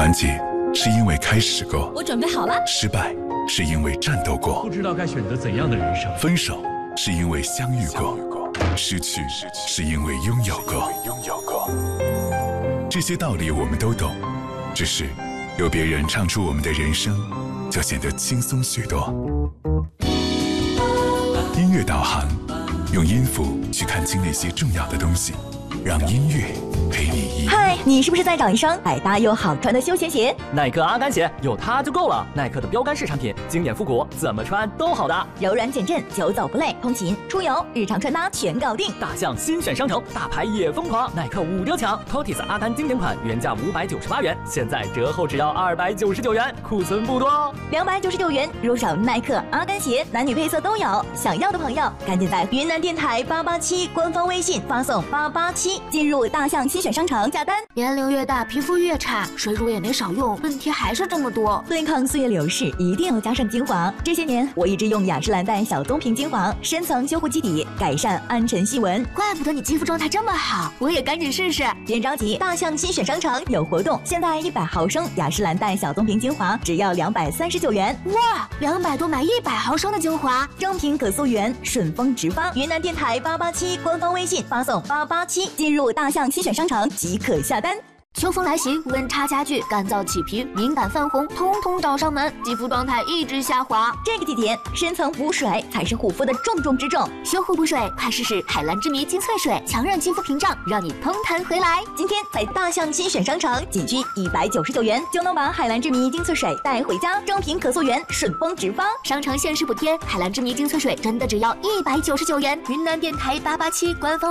完结是因为开始过， 我准备好了。 失败是因为战斗过， 不知道该选择怎样的人生。 分手是因为相遇过，失去是因为拥有过。这些道理我们都懂，只是有别人唱出我们的人生，就显得轻松许多。音乐导航，用音符去看清那些重要的东西，让音乐陪你嗨，你是不是在找一双百搭又好穿的休闲鞋？ 耐克阿甘鞋有它就够了。耐克的标杆式产品，经典复古，怎么穿都好搭， 柔软减震，久走不累，通勤、出游、日常穿搭全搞定。 大象新选商城，大牌也疯狂，耐克5折抢。Tortis 阿甘经典款原价598元，现在折后只要299元，库存不多哦。 299元入手耐克阿甘鞋，男女配色都有。想要的朋友，赶紧在云南电台887官方微信发送887，进入大象新选商城下单。 年龄越大，皮肤越差，水乳也没少用，问题还是这么多。 对抗岁月流逝，一定要加上精华。这些年，我一直用雅诗兰黛小棕瓶精华，深层修护基底，改善暗沉细纹。 怪不得你肌肤状态这么好，我也赶紧试试。 别着急，大象新选商城有活动，现在100毫升雅诗兰黛小棕瓶精华只要239元。 哇，200多买100毫升的精华， 正品可溯源，顺丰直发。云南电台887官方微信发送887，进入大象新选商城即可下单。 秋风来袭，温差加剧，干燥起皮，敏感泛红，通通找上门，肌肤状态一直下滑。 这个季节，深层补水才是护肤的重中之重。 修护补水，快试试海蓝之谜精粹水，强韧肌肤屏障，让你通弹回来。 今天在大象新选商城，仅需199元就能把海蓝之谜精粹水带回家，正品可溯源，顺丰直发。 商城限时补贴，海蓝之谜精粹水真的只要199元。云南电台887官方